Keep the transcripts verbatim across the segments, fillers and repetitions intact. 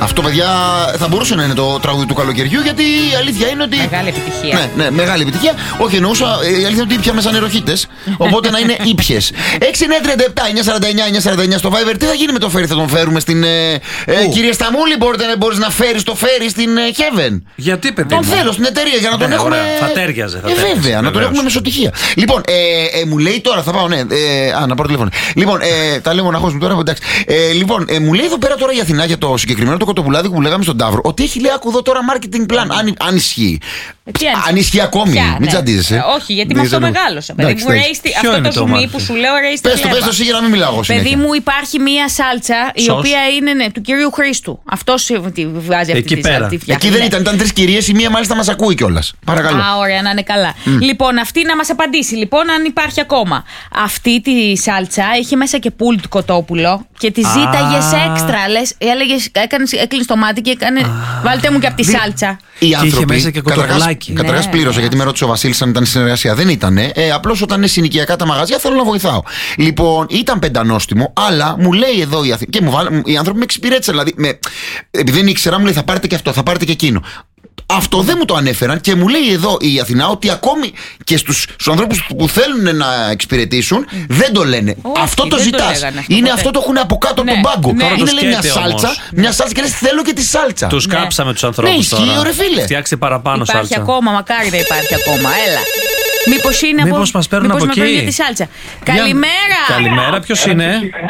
Αυτό, παιδιά, θα μπορούσε να είναι το τραγούδι του καλοκαιριού, γιατί η αλήθεια είναι ότι. Μεγάλη επιτυχία. Ναι, ναι, μεγάλη επιτυχία. Όχι, εννοούσα, η αλήθεια είναι ότι ήπιαμε σαν νεροχύτες. Οπότε να είναι ήπιες. έξι εννιά τριάντα επτά εννιά σαράντα εννιά εννιά σαράντα εννιά στο Viber. Τι θα γίνει με το φέρι, θα τον φέρουμε στην. Ε, ε, κυρία Σταμούλη, μπορείς να φέρεις το φέρι στην ε, Heaven. Γιατί, παιδί? Τον θέλω στην εταιρεία για να τον ναι, έχουμε. Ωραία. Θα τέριαζε. Θα ε, βέβαια, τέριαζε, να τον έχουμε μεσοτυχία. Λοιπόν, ε, ε, μου λέει τώρα, θα πάω, ναι. Ε, α, να πάρω τηλέφωνο. Λοιπόν, ε, τα λέω μοναχός μου τώρα, εντάξει. Ε, λοιπόν, ε, μου λέει εδώ πέρα τώρα η Αθηνά για το συγκεκριμένο το κοτοπουλάδι που λέγαμε στον Ταύρο, ότι έχει λέει ακουδό τώρα marketing plan. Αν, αν ισχύει. Τι αν... αν ισχύει ακόμη. Ποια, μην ναι. τσαντίζεσαι. Ε, όχι, γιατί με αυτό μεγάλωσα. Παιδί μου, raise, αυτό το ζουμί που σου λέω, raise. Πες το, πες το εσύ για να μην μιλάω. Παιδί μου, υπάρχει μία σάλτσα η Σως. οποία είναι ναι, του κυρίου Χρήστου. Αυτό τη βγάζει αυτή εκεί τη πέρα. σάλτσα. Εκεί δεν ήταν, ήταν τρεις κυρίες. Η μία μάλιστα μας ακούει κιόλας. Παρακαλώ. Α, ωραία, να είναι καλά. Mm. Λοιπόν, αυτή να μας απαντήσει, λοιπόν, αν υπάρχει ακόμα. Αυτή τη σάλτσα έχει μέσα και πουλτ κοτόπουλο και τη ζήταγε έξτρα. Λες, έλεγες, έκανες, έκλεινες το μάτι και έκανε. Βάλτε μου και από τη σάλτσα. Οι άνθρωποι. μέσα και κοτοπουλάκι. Καταρχάς Ναι, πλήρωσα, ναι. γιατί με ρώτησε ο Βασίλης αν ήταν συνεργασία. Δεν ήταν. Ε, απλώς όταν είναι συνοικιακά τα μαγαζιά θέλω να βοηθάω. Λοιπόν, ήταν πεντανόστιμο, αλλά μου λέει εδώ η Αθήνα. Και μου βάλ, οι άνθρωποι με εξυπηρέτησαν. Δηλαδή, με, επειδή δεν ήξερα, μου λέει θα πάρετε και αυτό, θα πάρετε και εκείνο. Αυτό δεν μου το ανέφεραν και μου λέει εδώ η Αθηνά ότι ακόμη και στους, στους ανθρώπους που θέλουν να εξυπηρετήσουν δεν το λένε. Όχι, αυτό το δεν το ζητάς. λέγανε αυτό Είναι ποτέ. αυτό το έχουν από κάτω Ναι, από τον πάγκο. ναι. Είναι λέει, μια σκέτε σάλτσα, όμως. μια σάλτσα και λες θέλω και τη σάλτσα. Τους Ναι. κάψαμε τους Ναι, ανθρώπους ισχύει, τώρα. ρε φίλε. Φτιάξτε παραπάνω Υπάρχει σάλτσα. ακόμα, μακάρι να υπάρχει ακόμα. Έλα. Μήπως είναι Μήπως από. μας παίρνουν μήπως από με εκεί. παίρνουν για τη σάλτσα. Καλημέρα. Καλημέρα, ποιος είναι?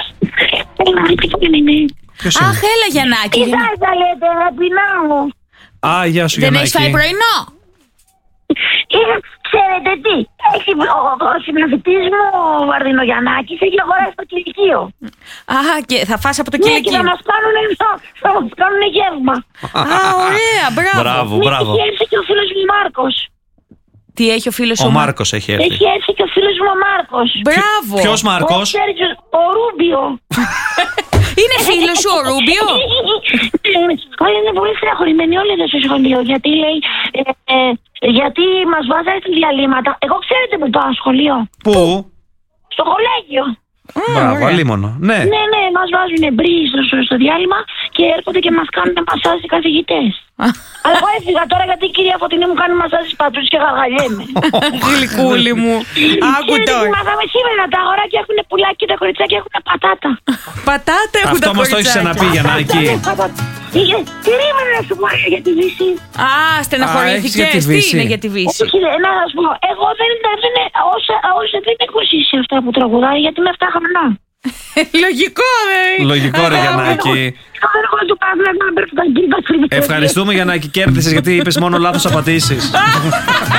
Ποιος Αχ, είναι? έλα Γιαννάκη. Τι θα λέτε, αγαπηνά μου. Α, γεια σου Δεν έχεις φάει Γιαννάκη. πρωινό. Είναι, ξέρετε τι, έχει, ο, ο συμμαθητής μου, ο Βαρδινογιαννάκης, έχει αγοράσει το κηλικείο. Α, και θα φας από το Ναι, και κηλικείο. θα μας κάνουν, θα, θα μας κάνουν γεύμα. Α, ωραία, μπράβο. Μπράβο, Ναι, μπράβο. έχει έρθει και ο φίλος μου Μάρκος. Τι έχει ο φίλος Ο σου? Μάρκος έχει έρθει. Έχει έρθει και ο φίλος μου ο Μάρκος. Μπράβο. Ποιος Ο, Μάρκος? ξέρεις, ο Ρούμπιο. Είναι φίλος σου ο Ρούμπιο? Όλοι είναι πολύ στεναχωρημένοι όλοι εδώ στο σχολείο, γιατί λέει, ε, ε, γιατί μας βάζανε στα διαλύματα. Εγώ ξέρετε που πάω σχολείο. Πού? Στο κολέγιο. Μπράβο, ωραία. αλίμονο. Ναι. Ναι, ναι, μας βάζουν μπρι στο, στο διάλειμμα και έρχονται και μας κάνουν μασάζ οι καθηγητές. Αλλά εγώ έφυγα τώρα γιατί η κυρία Φωτεινή μου κάνει μασάζ στις πατρούς και γαργαλιέμαι. Γλυκούλη μου. Άκου Ξέρετε τι τώρα. μάθαμε σήμερα, τα αγοράκια έχουν πουλάκι και τα κοριτσάκια έχουν πατάτα. Πατάτα έχουν τα Αυτό μας το έχεις κοριτσάκια. ξαναπεί Γιαννάκη. Περίμενα να σου πω για τη Βύση. Α, Α, έχεις για στεναχωρήθηκες. τη Τι Βύση. είναι για τη Βύση? Όχι, να σας πω, εγώ δεν, δεν, όσα, όσα δεν έχω ζήσει αυτά που τραγουδάει γιατί είμαι εφτά χρονών. Λογικό, δε. Λογικό ρε Γιαννάκη. Δεν έχω του παύλα να μπερδευτεί. Ευχαριστούμε Γιαννάκη, κέρδισες γιατί είπες μόνο λάθος απαντήσεις.